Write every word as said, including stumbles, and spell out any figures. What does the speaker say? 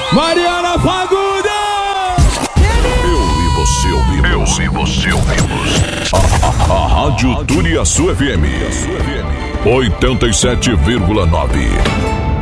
Mariana Fagundes! Eu e você ouvimos. Eu e você ouvimos. A, a, a Rádio Turiaçu F M. oitenta e sete vírgula nove.